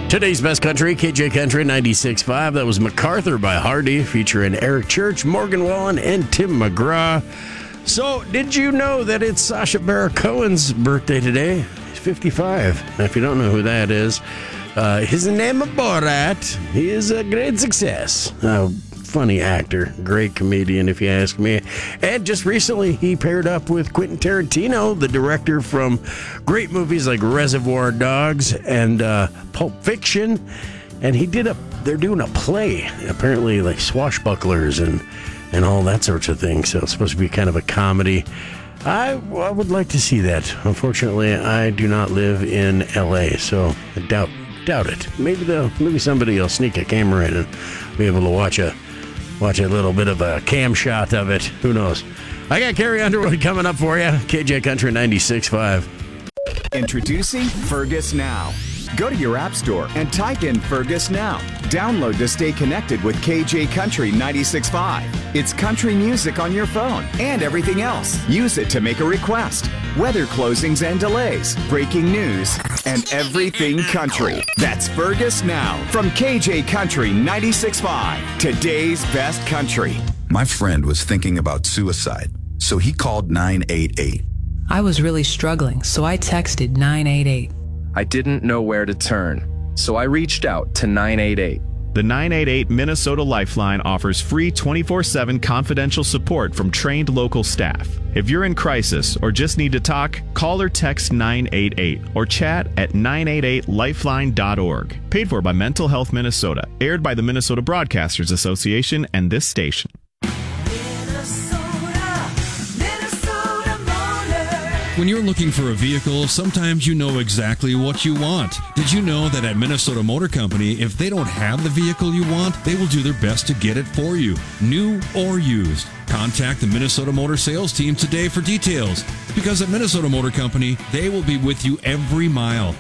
Today's Best Country, KJ Country 96.5. That was MacArthur by Hardy, featuring Eric Church, Morgan Wallen, and Tim McGraw. So, did you know that it's Sacha Baron Cohen's birthday today? He's 55. Now, if you don't know who that is, his name is Borat. He is a great success. Funny actor, great comedian, if you ask me. And just recently, he paired up with Quentin Tarantino, the director from great movies like Reservoir Dogs and Pulp Fiction. And they're doing a play, apparently, like swashbucklers and all that sorts of thing. So it's supposed to be kind of a comedy. I would like to see that. Unfortunately, I do not live in L.A., so I doubt it. Maybe somebody will sneak a camera in and be able to watch a little bit of a cam shot of it. Who knows? I got Carrie Underwood coming up for you. KJ Country 96.5. Introducing Fergus Now. Go to your app store and type in Fergus Now. Download to stay connected with KJ Country 96.5. It's country music on your phone and everything else. Use it to make a request. Weather closings and delays, breaking news, and everything country. That's Fergus Now from KJ Country 96.5. Today's best country. My friend was thinking about suicide, so he called 988. I was really struggling, so I texted 988. I didn't know where to turn, so I reached out to 988. The 988 Minnesota Lifeline offers free 24/7 confidential support from trained local staff. If you're in crisis or just need to talk, call or text 988 or chat at 988lifeline.org. Paid for by Mental Health Minnesota. Aired by the Minnesota Broadcasters Association and this station. When you're looking for a vehicle, sometimes you know exactly what you want. Did you know that at Minnesota Motor Company, if they don't have the vehicle you want, they will do their best to get it for you, new or used? Contact the Minnesota Motor sales team today for details, because at Minnesota Motor Company, they will be with you every mile.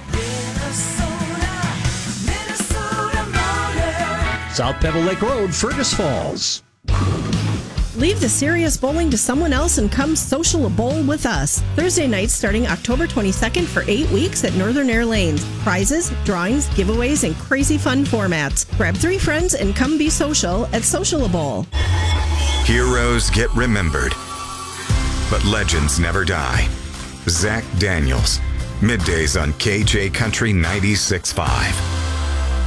South Pebble Lake Road, Fergus Falls. Leave the serious bowling to someone else and come social a bowl with us. Thursday nights starting October 22nd for 8 weeks at Northern Air Lanes. Prizes, drawings, giveaways, and crazy fun formats. Grab 3 friends and come be social at Social a Bowl. Heroes get remembered, but legends never die. Zach Daniels, middays on KJ Country 96.5.